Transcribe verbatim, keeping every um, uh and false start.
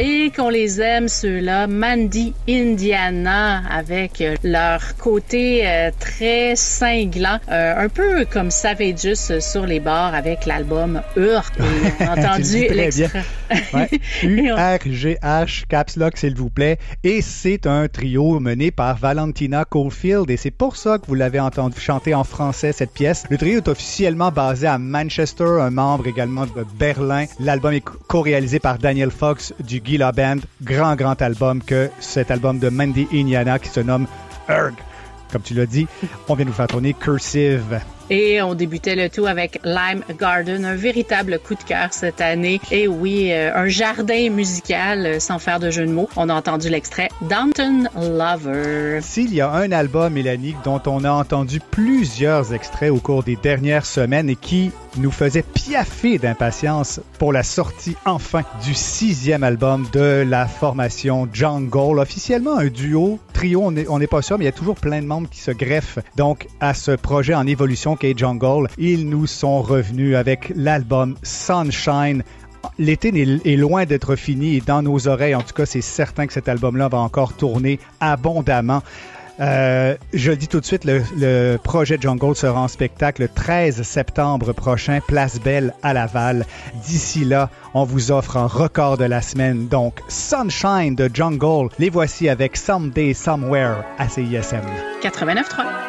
Et qu'on les aime, ceux-là, Mandy Indiana, avec leur côté euh, très cinglant, euh, un peu comme Savages sur les bars avec l'album Hurt. Et on a entendu l'extrait. Ouais. U R G H, Caps Lock, s'il vous plaît. Et c'est un trio mené par Valentina Caulfield. Et c'est pour ça que vous l'avez entendu chanter en français, cette pièce. Le trio est officiellement basé à Manchester, un membre également de Berlin. L'album est co-réalisé par Daniel Fox du Gila Band. Grand, grand album que cet album de Mandy Indiana qui se nomme Urgh. Comme tu l'as dit, on vient nous faire tourner Cursive. Et on débutait le tout avec Lime Garden, un véritable coup de cœur cette année. Et oui, euh, un jardin musical, euh, sans faire de jeu de mots. On a entendu l'extrait Downton Lover. S'il y a un album, Mélanie, dont on a entendu plusieurs extraits au cours des dernières semaines et qui nous faisait piaffer d'impatience pour la sortie enfin du sixième album de la formation Jungle. Officiellement un duo, trio, on n'est pas sûr, mais il y a toujours plein de membres qui se greffent donc à ce projet en évolution qu'est Jungle. Ils nous sont revenus avec l'album Sunshine. L'été est loin d'être fini et dans nos oreilles, en tout cas, c'est certain que cet album-là va encore tourner abondamment. Euh, je le dis tout de suite, le, le projet Jungle sera en spectacle le treize septembre prochain, Place Belle à Laval. D'ici là, on vous offre un record de la semaine, donc Sunshine de Jungle. Les voici avec Someday Somewhere à C I S M. quatre-vingt-neuf trois.